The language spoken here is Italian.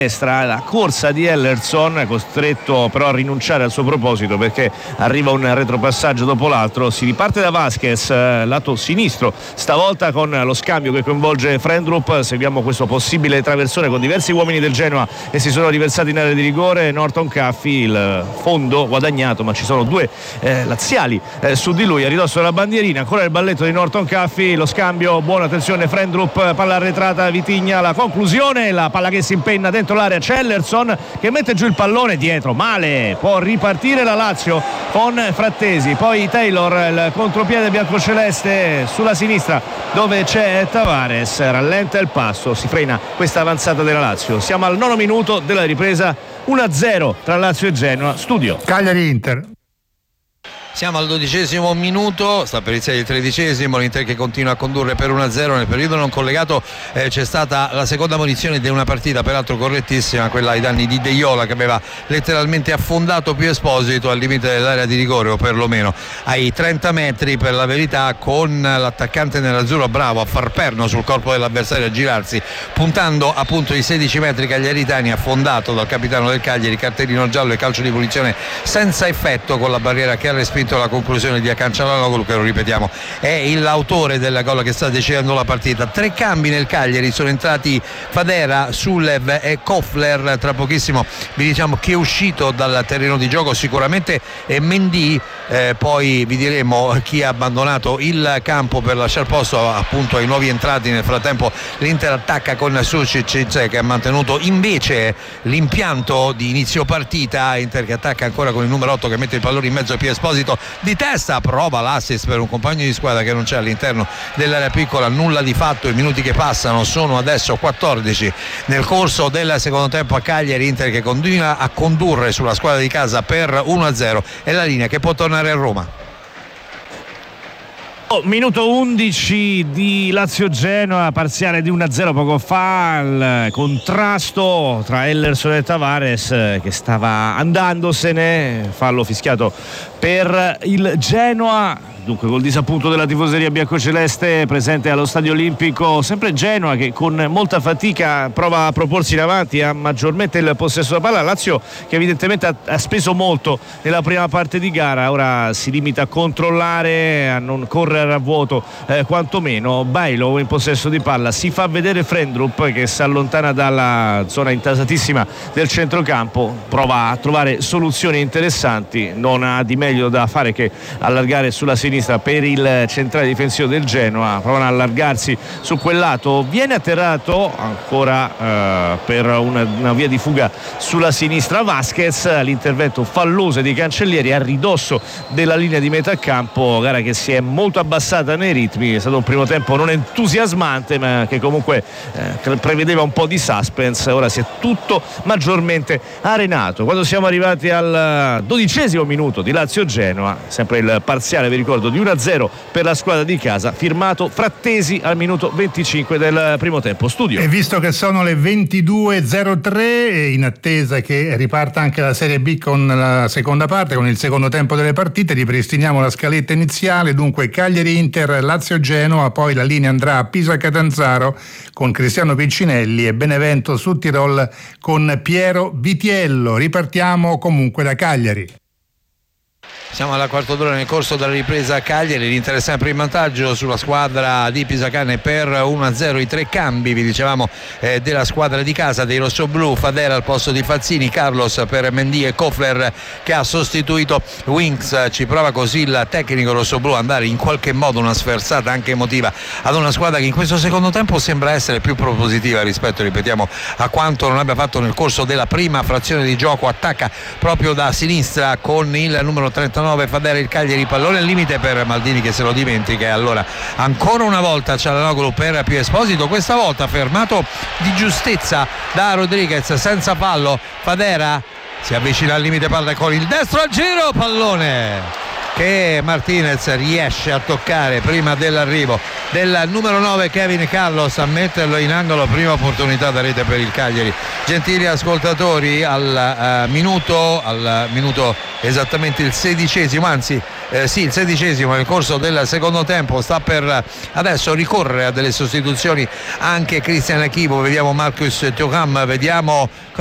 La corsa di Ellerson, costretto però a rinunciare al suo proposito perché arriva un retropassaggio dopo l'altro. Si riparte da Vasquez, lato sinistro, stavolta con lo scambio che coinvolge Frendrup. Seguiamo questo possibile traversone con diversi uomini del Genoa e si sono riversati in area di rigore. Norton Caffi, il fondo guadagnato, ma ci sono due laziali su di lui a ridosso della bandierina. Ancora il balletto di Norton Caffi, lo scambio, buona attenzione Frendrup, palla arretrata, Vitigna, la conclusione, la palla che si impenna dentro l'area, c'è Ellerson che mette giù il pallone dietro, male, può ripartire la Lazio con Frattesi, poi Taylor, il contropiede biancoceleste sulla sinistra dove c'è Tavares, rallenta il passo, si frena questa avanzata della Lazio. Siamo al 9 minuto della ripresa, 1-0 tra Lazio e Genoa. Studio Cagliari-Inter. Siamo al 12° minuto, sta per iniziare il 13°, l'Inter che continua a condurre per 1-0. Nel periodo non collegato c'è stata la seconda munizione di una partita peraltro correttissima, quella ai danni di De Jola, che aveva letteralmente affondato Pio Esposito al limite dell'area di rigore, o perlomeno ai 30 metri per la verità, con l'attaccante nerazzurro bravo a far perno sul corpo dell'avversario, a girarsi, puntando appunto i 16 metri cagliaritani, affondato dal capitano del Cagliari, cartellino giallo e calcio di punizione senza effetto, con la barriera che ha respinto la conclusione di Hakan Çalhanoğlu, che lo ripetiamo è l'autore del gol che sta decidendo la partita. 3 cambi nel Cagliari, sono entrati Fadera, Sulev e Kofler. Tra pochissimo vi diciamo chi è uscito dal terreno di gioco, sicuramente è Mendy, poi vi diremo chi ha abbandonato il campo per lasciare posto appunto ai nuovi entrati. Nel frattempo l'Inter attacca con Sušić, che ha mantenuto invece l'impianto di inizio partita. Inter che attacca ancora con il numero 8 che mette il pallone in mezzo a Pio Esposito, di testa prova l'assist per un compagno di squadra che non c'è all'interno dell'area piccola. Nulla di fatto, i minuti che passano sono adesso 14 nel corso del secondo tempo a Cagliari. Inter che continua a condurre sulla squadra di casa per 1-0, è la linea che può tornare a Roma. Minuto 11 di Lazio-Genoa, parziale di 1-0 poco fa. Il contrasto tra Ellerson e Tavares che stava andandosene, fallo fischiato per il Genoa. Dunque col disappunto della tifoseria biancoceleste presente allo Stadio Olimpico, sempre Genoa che con molta fatica prova a proporsi in avanti, ha maggiormente il possesso della palla. Lazio che evidentemente ha speso molto nella prima parte di gara, ora si limita a controllare, a non correre a vuoto quantomeno. Bailo in possesso di palla, si fa vedere Frendrup che si allontana dalla zona intasatissima del centrocampo, prova a trovare soluzioni interessanti, non ha di meglio da fare che allargare sulla sinistra per il centrale difensivo del Genoa. Provano ad allargarsi su quel lato, viene atterrato ancora per una via di fuga sulla sinistra Vasquez. L'intervento falloso di Cancellieri a ridosso della linea di metà campo, gara che si è molto abbassata nei ritmi. È stato un primo tempo non entusiasmante, ma che comunque prevedeva un po' di suspense. Ora si è tutto maggiormente arenato. Quando siamo arrivati al 12° minuto di Lazio-Genoa, sempre il parziale, vi ricordo, di 1-0 per la squadra di casa, firmato Frattesi al minuto 25 del primo tempo. Studio. E visto che sono le 22:03, in attesa che riparta anche la Serie B con la seconda parte, con il secondo tempo delle partite, ripristiniamo la scaletta iniziale. Dunque Cagliari-Inter, Lazio-Genoa, poi la linea andrà a Pisa-Catanzaro con Cristiano Piccinelli e Benevento-Südtirol con Piero Vitiello. Ripartiamo comunque da Cagliari. Siamo alla quarta d'ora nel corso della ripresa a Cagliari, l'Inter è sempre in vantaggio sulla squadra di Pisacane per 1-0. I 3 cambi, vi dicevamo, della squadra di casa dei rossoblù: Fadera al posto di Fazzini, Carlos per Mendy e Kofler che ha sostituito Winks. Ci prova così il tecnico rossoblù a andare in qualche modo una sferzata anche emotiva ad una squadra che in questo secondo tempo sembra essere più propositiva rispetto, ripetiamo, a quanto non abbia fatto nel corso della prima frazione di gioco. Attacca proprio da sinistra con il numero 39 Fadera il Cagliari, pallone al limite per Maldini che se lo dimentica, e allora ancora una volta Çalhanoğlu per Pio Esposito, questa volta fermato di giustezza da Rodriguez, senza fallo. Fadera si avvicina al limite palla con il destro al giro, pallone che Martinez riesce a toccare prima dell'arrivo del numero 9 Kevin Carlos a metterlo in angolo. Prima opportunità da rete per il Cagliari. Gentili ascoltatori, al minuto esattamente il 16°, anzi sì, il 16esimo nel corso del secondo tempo. Sta per adesso ricorrere a delle sostituzioni anche Cristian Achivo, vediamo Marcus Thuram, vediamo